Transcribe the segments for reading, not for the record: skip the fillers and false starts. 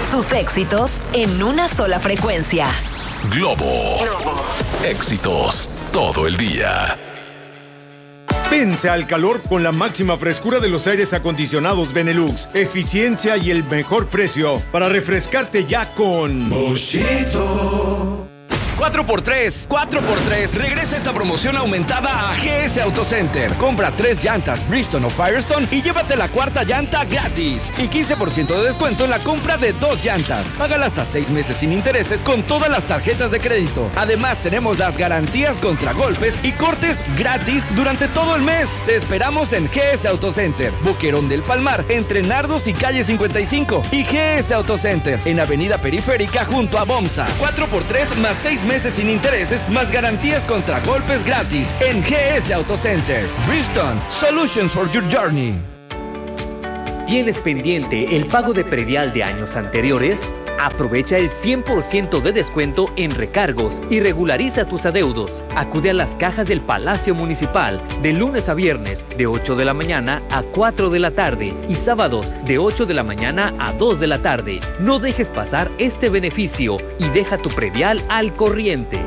Tus éxitos en una sola frecuencia. Globo. Éxitos todo el día. Vence al calor con la máxima frescura de los aires acondicionados Benelux. Eficiencia y el mejor precio para refrescarte ya con Boschito. 4x3. Regresa esta promoción aumentada a GS Auto Center. Compra 3 llantas Bridgestone o Firestone y llévate la cuarta llanta gratis. Y 15% de descuento en la compra de 2 llantas. Págalas a 6 meses sin intereses con todas las tarjetas de crédito. Además, tenemos las garantías contra golpes y cortes gratis durante todo el mes. Te esperamos en GS Auto Center, Boquerón del Palmar, entre Nardos y Calle 55. Y GS Auto Center, en Avenida Periférica junto a Bomsa. 4x3 más 6 meses sin intereses, más garantías contra golpes gratis en GS Auto Center. Bridgestone, Solutions for Your Journey. ¿Tienes pendiente el pago de predial de años anteriores? Aprovecha el 100% de descuento en recargos y regulariza tus adeudos. Acude a las cajas del Palacio Municipal de lunes a viernes de 8 de la mañana a 4 de la tarde y sábados de 8 de la mañana a 2 de la tarde. No dejes pasar este beneficio y deja tu predial al corriente.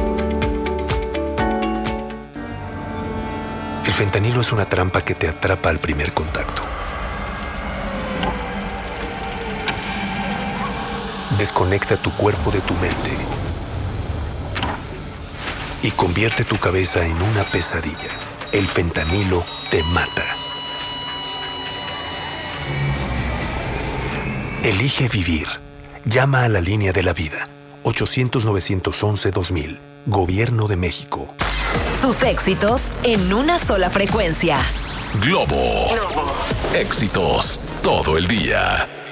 El fentanilo es una trampa que te atrapa al primer contacto. Desconecta tu cuerpo de tu mente y convierte tu cabeza en una pesadilla. El fentanilo te mata. Elige vivir. Llama a la línea de la vida. 800-911-2000. Gobierno de México. Tus éxitos en una sola frecuencia. Globo. Éxitos todo el día.